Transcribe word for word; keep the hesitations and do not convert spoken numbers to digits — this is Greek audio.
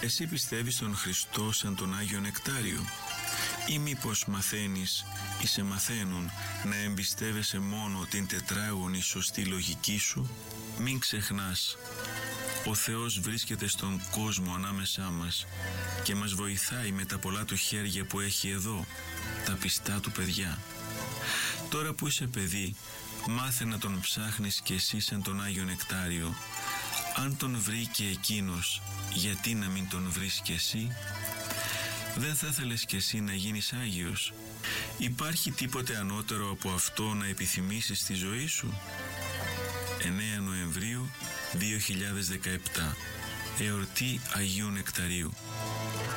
Εσύ πιστεύεις τον Χριστό σαν τον Άγιο Νεκτάριο, ή μήπως μαθαίνεις ή σε μαθαίνουν να εμπιστεύεσαι μόνο την τετράγωνη σωστή λογική σου? Μην ξεχνάς, ο Θεός βρίσκεται στον κόσμο ανάμεσά μας και μας βοηθάει με τα πολλά του χέρια που έχει εδώ, τα πιστά του παιδιά. Τώρα που είσαι παιδί, μάθε να τον ψάχνεις κι εσύ σαν τον Άγιο Νεκτάριο. Αν τον βρήκε εκείνος, γιατί να μην τον βρεις κι εσύ? Δεν θα ήθελες κι εσύ να γίνεις Άγιος? Υπάρχει τίποτε ανώτερο από αυτό να επιθυμήσεις στη ζωή σου? εννέα Νοεμβρίου δύο χιλιάδες δεκαεπτά, εορτή Αγίου Νεκταρίου.